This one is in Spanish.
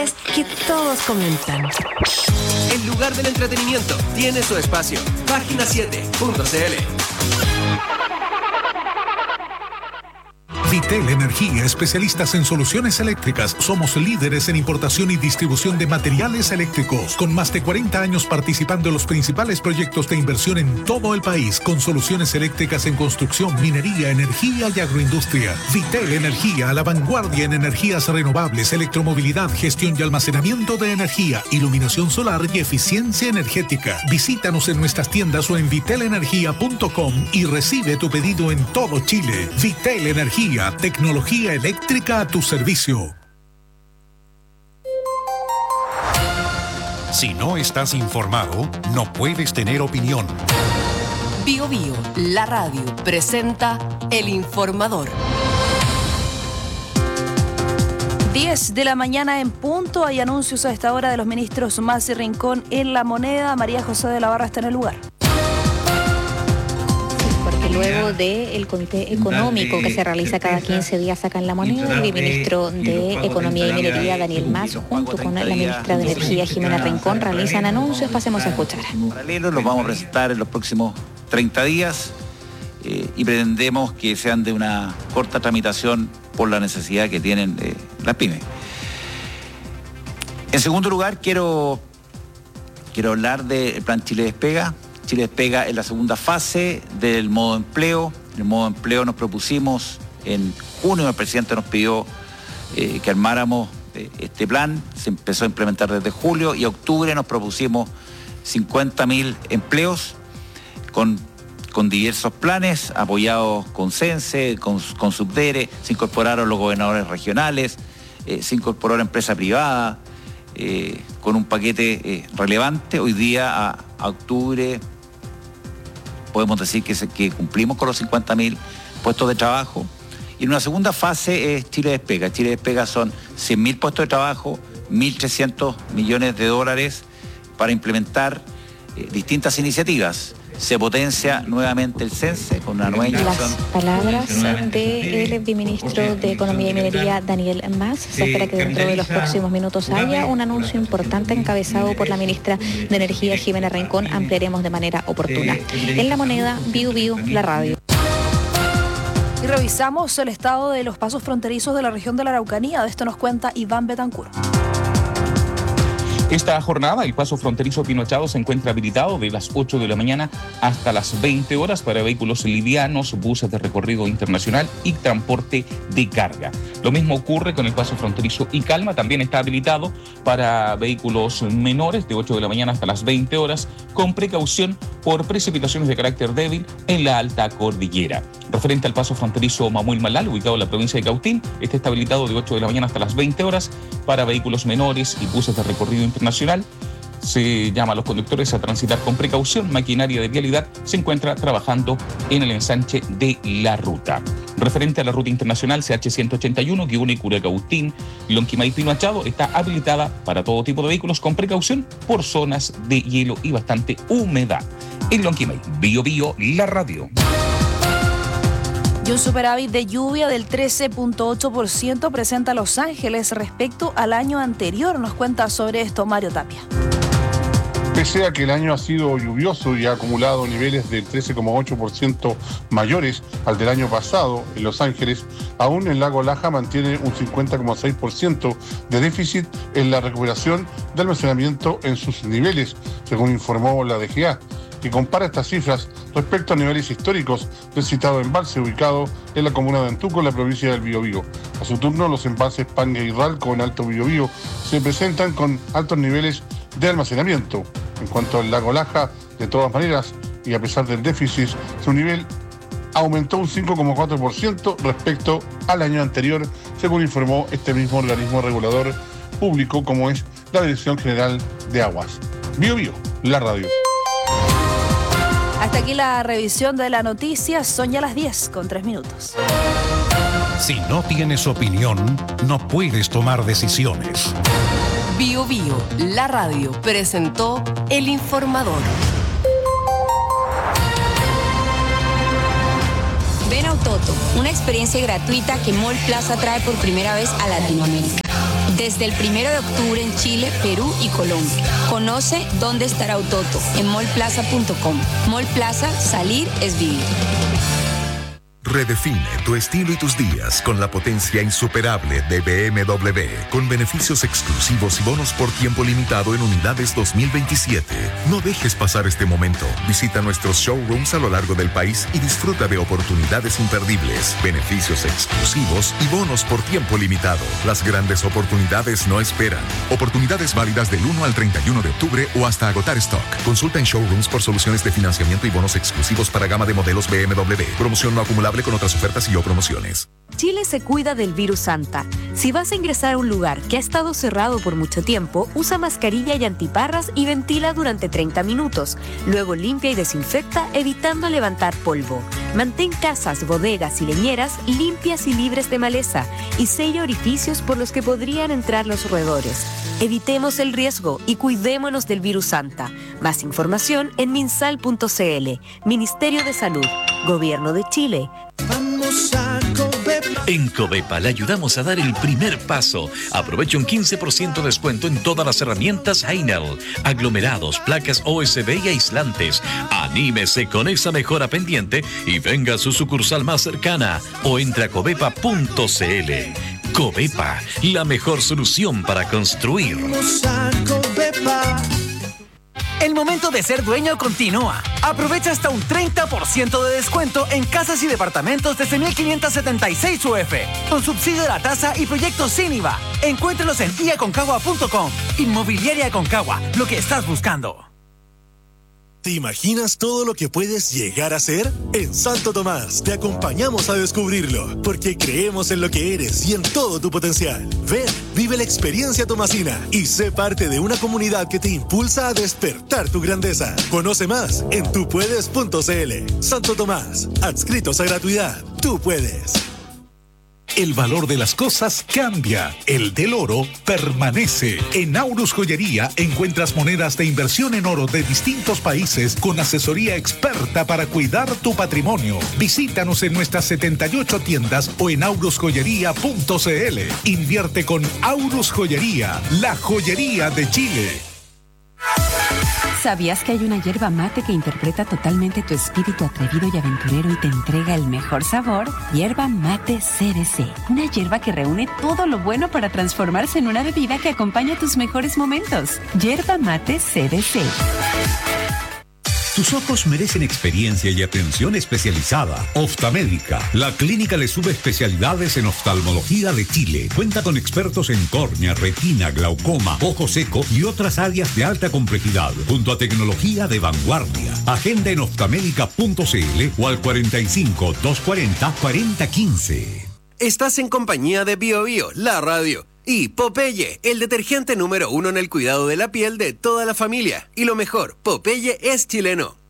titulares que todos comentan. El lugar del entretenimiento tiene su espacio. Página7.cl. Vitel Energía, especialistas en soluciones eléctricas. Somos líderes en importación y distribución de materiales eléctricos, con más de 40 años participando en los principales proyectos de inversión en todo el país, con soluciones eléctricas en construcción, minería, energía y agroindustria. Vitel Energía, a la vanguardia en energías renovables, electromovilidad, gestión y almacenamiento de energía, iluminación solar y eficiencia energética. Visítanos en nuestras tiendas o en vitelenergia.com y recibe tu pedido en todo Chile. Vitel Energía, tecnología eléctrica a tu servicio. Si no estás informado, no puedes tener opinión. Bio Bio, la radio, presenta El Informador. 10 de la mañana en punto. Hay anuncios a esta hora de los ministros Mas y Rincón en La Moneda. María José de la Barra está en el lugar. Luego del comité económico que se realiza cada 15 días acá en La Moneda, el ministro de Economía y Minería, Daniel Mas, junto con la ministra de Energía, Jimena Rincón, realizan anuncios. Pasemos a escuchar. Paralelos los vamos a presentar en los próximos 30 días y pretendemos que sean de una corta tramitación por la necesidad que tienen las pymes. En segundo lugar, quiero hablar del plan Chile Despega. Chile Despega es la segunda fase del modo empleo. En el modo empleo nos propusimos, en junio el presidente nos pidió que armáramos este plan. Se empezó a implementar desde julio y octubre nos propusimos 50.000 empleos con diversos planes, apoyados con CENSE, con Subdere. Se incorporaron los gobernadores regionales, se incorporó la empresa privada, con un paquete relevante. Hoy día, a octubre, podemos decir que cumplimos con los 50.000 puestos de trabajo. Y en una segunda fase es Chile Despega. Chile Despega son 100.000 puestos de trabajo, 1.300 millones de dólares para implementar distintas iniciativas. Se potencia nuevamente el CENSE con una nueva inyección. Las palabras del viceministro de Economía y Minería, Daniel Mas. Se espera que dentro de los próximos minutos haya un anuncio importante encabezado por la ministra de Energía, Jimena Rincón. Ampliaremos de manera oportuna. En La Moneda, Bio Bio, la radio. Y revisamos el estado de los pasos fronterizos de la región de la Araucanía. De esto nos cuenta Iván Betancur. Esta jornada, el paso fronterizo Pinochado se encuentra habilitado de las 8 de la mañana hasta las 20 horas para vehículos livianos, buses de recorrido internacional y transporte de carga. Lo mismo ocurre con el paso fronterizo Calma, también está habilitado para vehículos menores de 8 de la mañana hasta las 20 horas, con precaución por precipitaciones de carácter débil en la alta cordillera. Referente al paso fronterizo Mamuel Malal, ubicado en la provincia de Cautín, este está habilitado de 8 de la mañana hasta las 20 horas para vehículos menores y buses de recorrido internacional. Se llama a los conductores a transitar con precaución. Maquinaria de vialidad se encuentra trabajando en el ensanche de la ruta. Referente a la ruta internacional CH-181 que une Curacautín, Lonquimay, Pinochado, está habilitada para todo tipo de vehículos con precaución por zonas de hielo y bastante humedad. En Lonquimay, Bio Bio, la radio. Y un superávit de lluvia del 13.8% presenta Los Ángeles respecto al año anterior. Nos cuenta sobre esto Mario Tapia. Pese a que el año ha sido lluvioso y ha acumulado niveles del 13,8% mayores al del año pasado en Los Ángeles, aún el lago Laja mantiene un 50,6% de déficit en la recuperación de almacenamiento en sus niveles, según informó la DGA, que compara estas cifras respecto a niveles históricos del citado embalse ubicado en la comuna de Antuco, en la provincia del Biobío. A su turno, los embalses Panga y Ralco en Alto Biobío se presentan con altos niveles de almacenamiento. En cuanto al lago Laja, de todas maneras, y a pesar del déficit, su nivel aumentó un 5,4% respecto al año anterior, según informó este mismo organismo regulador público como es la Dirección General de Aguas. Biobío, la radio. Hasta aquí la revisión de la noticia. Son ya las 10:03. Si no tienes opinión, no puedes tomar decisiones. Bio Bio, la radio, presentó El Informador. Ven a Ototo, una experiencia gratuita que Mall Plaza trae por primera vez a Latinoamérica. Desde el 1 de octubre en Chile, Perú y Colombia. Conoce dónde estará Autoto en mallplaza.com. Mall Plaza, salir es vivir. Redefine tu estilo y tus días con la potencia insuperable de BMW, con beneficios exclusivos y bonos por tiempo limitado en unidades 2027. No dejes pasar este momento. Visita nuestros showrooms a lo largo del país y disfruta de oportunidades imperdibles, beneficios exclusivos y bonos por tiempo limitado. Las grandes oportunidades no esperan. Oportunidades válidas del 1 al 31 de octubre o hasta agotar stock. Consulta en showrooms por soluciones de financiamiento y bonos exclusivos para gama de modelos BMW. Promoción no acumulable con otras ofertas y o promociones. Chile se cuida del virus Santa. Si vas a ingresar a un lugar que ha estado cerrado por mucho tiempo, usa mascarilla y antiparras y ventila durante 30 minutos. Luego limpia y desinfecta, evitando levantar polvo. Mantén casas, bodegas y leñeras limpias y libres de maleza y sella orificios por los que podrían entrar los roedores. Evitemos el riesgo y cuidémonos del virus Santa. Más información en minsal.cl. Ministerio de Salud. Gobierno de Chile. Vamos a Covepa. En Covepa le ayudamos a dar el primer paso. Aproveche un 15% de descuento en todas las herramientas Heinel, aglomerados, placas OSB y aislantes. Anímese con esa mejora pendiente y venga a su sucursal más cercana o entre a covepa.cl. Covepa, la mejor solución para construir. Vamos a Covepa. El momento de ser dueño continúa. Aprovecha hasta un 30% de descuento en casas y departamentos desde 1.576 UF, con subsidio de la tasa y proyectos sin IVA. Encuéntrelos en iaconcagua.com. Inmobiliaria Aconcagua, lo que estás buscando. ¿Te imaginas todo lo que puedes llegar a ser? En Santo Tomás te acompañamos a descubrirlo, porque creemos en lo que eres y en todo tu potencial. Ven, vive la experiencia tomasina y sé parte de una comunidad que te impulsa a despertar tu grandeza. Conoce más en tupuedes.cl. Santo Tomás, adscritos a gratuidad. Tú puedes. El valor de las cosas cambia. El del oro permanece. En Aurus Joyería encuentras monedas de inversión en oro de distintos países con asesoría experta para cuidar tu patrimonio. Visítanos en nuestras 78 tiendas o en aurusjoyería.cl. Invierte con Aurus Joyería, la joyería de Chile. ¿Sabías que hay una yerba mate que interpreta totalmente tu espíritu atrevido y aventurero y te entrega el mejor sabor? Yerba mate CBC. Una yerba que reúne todo lo bueno para transformarse en una bebida que acompaña tus mejores momentos. Yerba mate CBC. Tus ojos merecen experiencia y atención especializada. Oftamédica, la clínica de subespecialidades en oftalmología de Chile. Cuenta con expertos en córnea, retina, glaucoma, ojo seco y otras áreas de alta complejidad, junto a tecnología de vanguardia. Agenda en oftamédica.cl o al 45 240 4015. Estás en compañía de Bio Bio, la radio. Y Popeye, el detergente número 1 en el cuidado de la piel de toda la familia. Y lo mejor, Popeye es chileno.